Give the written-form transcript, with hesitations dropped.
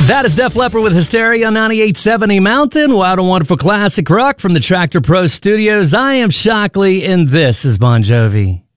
That is Def Leppard with Hysteria on 98.70 Mountain. Wild and wonderful classic rock from the Tractor Pro Studios. I am Shockley, and this is Bon Jovi.